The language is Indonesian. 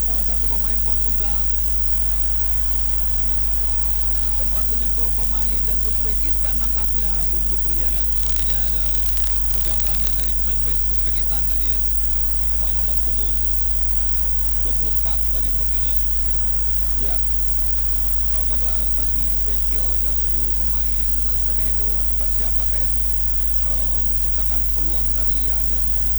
salah satu pemain Portugal. Sempat menyentuh pemain dari Uzbekistan nampaknya, Bung Jupri ya. Ya, sepertinya ada sentuhan terakhir dari pemain Uzbekistan tadi ya. Pemain nomor punggung 24 tadi sepertinya. Ya. Apakah tadi backkill dari pemain Semedo atau siapakah yang menciptakan peluang tadi akhirnya